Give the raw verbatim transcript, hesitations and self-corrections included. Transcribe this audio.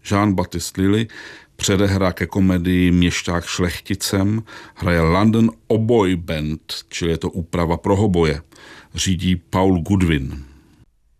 Jean-Baptiste Lilly předehra ke komedii Měšťák šlechticem, hraje London Oboe Band, čili je to úprava pro hoboje. Řídí Paul Goodwin.